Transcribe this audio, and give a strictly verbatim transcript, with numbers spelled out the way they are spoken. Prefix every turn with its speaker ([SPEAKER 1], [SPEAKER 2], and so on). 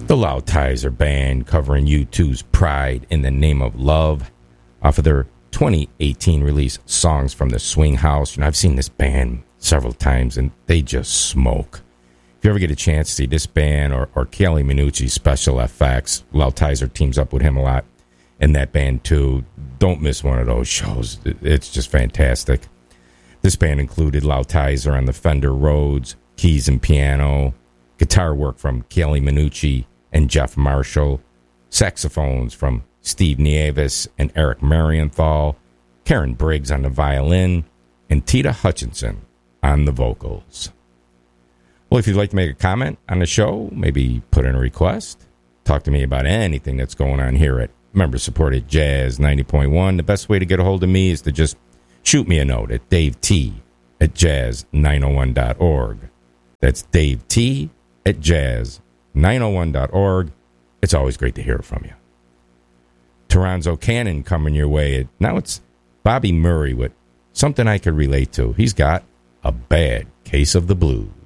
[SPEAKER 1] The Loudtizer Band covering U two's Pride in the Name of Love off of their twenty eighteen release Songs from the Swing House. You know, I've seen this band several times and they just smoke. If you ever get a chance to see this band or, or Kelly Minucci's Special F X, Loudtizer teams up with him a lot, and that band too. Don't miss one of those shows. It's just fantastic. This band included Loudtizer on the Fender Rhodes, keys and piano, guitar work from Kelly Minucci and Jeff Marshall, saxophones from Steve Nieves and Eric Marienthal, Karen Briggs on the violin, and Tita Hutchinson on the vocals. Well, if you'd like to make a comment on the show, maybe put in a request, talk to me about anything that's going on here at member-supported Jazz ninety point one, the best way to get a hold of me is to just shoot me a note at Dave T at jazz nine oh one dot org. That's Dave T at jazz nine oh one dot org. It's always great to hear from you. Toronzo Cannon coming your way. Now it's Bobby Murray with something I could relate to. He's got A Bad Case of the Blues.